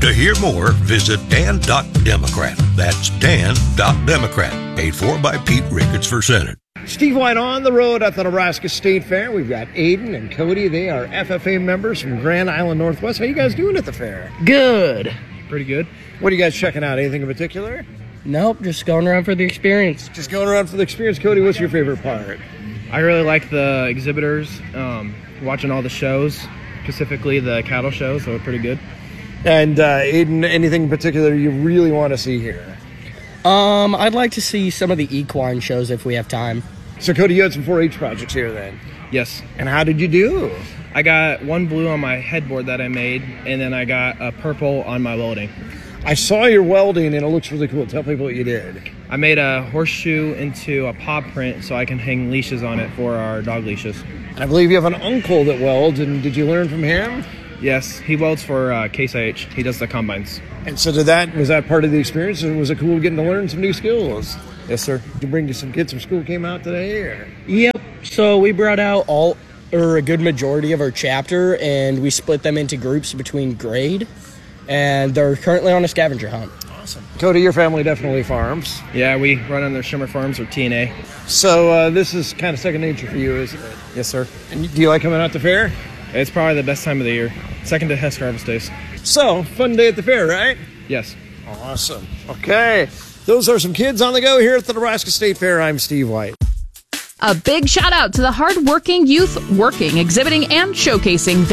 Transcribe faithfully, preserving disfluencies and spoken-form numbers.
To hear more, visit dan dot democrat. That's dan dot democrat. Paid for by Pete Ricketts for Senate. Steve White on the road at the Nebraska State Fair. We've got Aiden and Cody. They are F F A members from Grand Island Northwest. How you guys doing at the fair? Good. Pretty good. What are you guys checking out? Anything in particular? Nope, just going around for the experience. Just going around for the experience. Cody, what's your favorite part? I really like the exhibitors, um, watching all the shows, specifically the cattle shows, so pretty good. And uh, Aiden, anything in particular you really want to see here? Um, I'd like to see some of the equine shows if we have time. So, Cody, you had some four H projects here then. Yes. And how did you do? I got one blue on my headboard that I made, and then I got a purple on my welding. I saw your welding, and it looks really cool. Tell people what you did. I made a horseshoe into a paw print so I can hang leashes on it for our dog leashes. And I believe you have an uncle that welds, and did you learn from him? Yes, he welds for uh, Case I H. He does the combines. And so did that, was that part of the experience, or was it cool getting to learn some new skills? Yes, sir. Did you bring you some kids from school came out today? Or? Yep. So we brought out all, or a good majority of our chapter, and we split them into groups between grade, and they're currently on a scavenger hunt. Awesome. Cody, your family definitely farms. Yeah, we run under Shimmer Farms or T N A. So uh, this is kind of second nature for you, isn't it? Yes, sir. And do you like coming out to fair? It's probably the best time of the year. Second to Husker Harvest Days. So, fun day at the fair, right? Yes. Awesome. Okay. Those are some kids on the go here at the Nebraska State Fair. I'm Steve White. A big shout out to the hardworking youth working, exhibiting, and showcasing